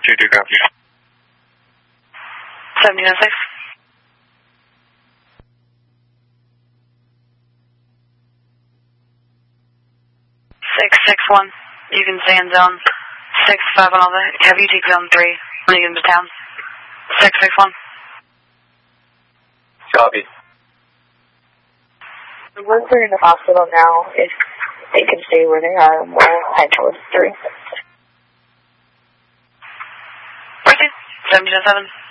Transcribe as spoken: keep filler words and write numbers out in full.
two two, copy. seventeen oh six. six six one. You can stay in zone. six five on all the heavy, take zone three when you get into town. six six one. Copy. Once they're in the hospital now, if they can stay where they are, we'll head towards three. seventeen oh seven.